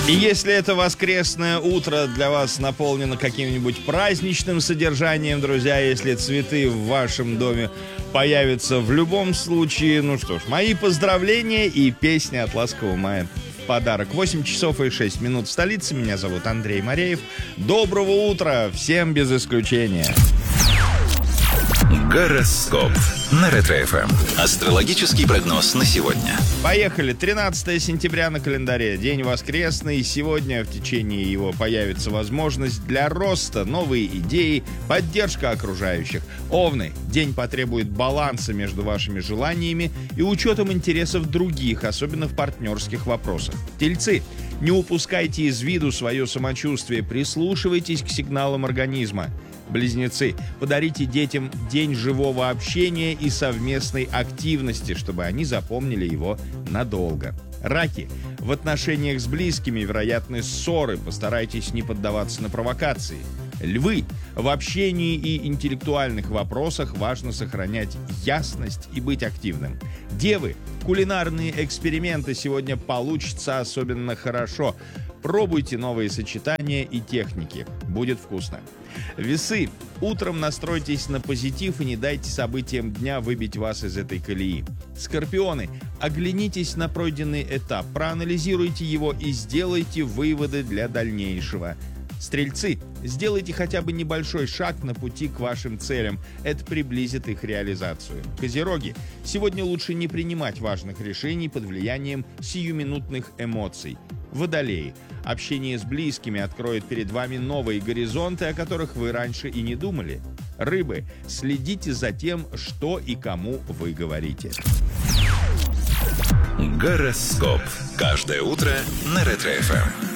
И если это воскресное утро для вас наполнено каким-нибудь праздничным содержанием, друзья, если цветы в вашем доме появятся в любом случае, ну что ж, мои поздравления и песни от ласкового мая в подарок. 8 часов и 6 минут в столице. Меня зовут Андрей Мореев. Доброго утра всем без исключения. Гороскоп на Ретро-ФМ. Астрологический прогноз на сегодня. Поехали. 13 сентября на календаре. День воскресный. Сегодня в течение его появится возможность для роста, новые идеи, поддержка окружающих. Овны. День потребует баланса между вашими желаниями и учетом интересов других, особенно в партнерских вопросах. Тельцы. Не упускайте из виду свое самочувствие, прислушивайтесь к сигналам организма. Близнецы, подарите детям день живого общения и совместной активности, чтобы они запомнили его надолго. Раки, в отношениях с близкими вероятны ссоры, постарайтесь не поддаваться на провокации. Львы, в общении и интеллектуальных вопросах важно сохранять ясность и быть активным. Девы, кулинарные эксперименты сегодня получатся особенно хорошо. Пробуйте новые сочетания и техники. Будет вкусно. Весы. Утром настройтесь на позитив и не дайте событиям дня выбить вас из этой колеи. Скорпионы. Оглянитесь на пройденный этап, проанализируйте его и сделайте выводы для дальнейшего. Стрельцы. Сделайте хотя бы небольшой шаг на пути к вашим целям. Это приблизит их реализацию. Козероги. Сегодня лучше не принимать важных решений под влиянием сиюминутных эмоций. Водолеи. Общение с близкими откроет перед вами новые горизонты, о которых вы раньше и не думали. Рыбы. Следите за тем, что и кому вы говорите. Гороскоп. Каждое утро на Ретро-ФМ.